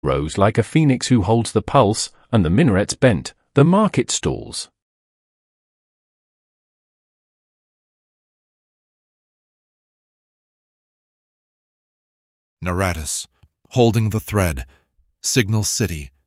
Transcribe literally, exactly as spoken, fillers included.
Rose like a phoenix who holds the pulse, and the minarets bent, the market stalls. Naratus, holding the thread, Signal City,